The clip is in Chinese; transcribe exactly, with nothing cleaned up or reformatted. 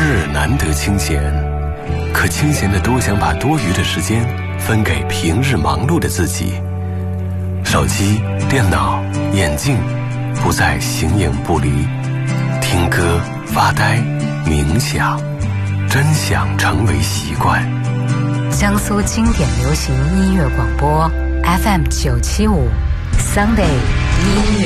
日难得清闲，可清闲的多想把多余的时间分给平日忙碌的自己。手机、电脑、眼镜不再形影不离，听歌、发呆、冥想，真想成为习惯。 江苏经典流行音乐广播 F M 九七五 Sunday 音乐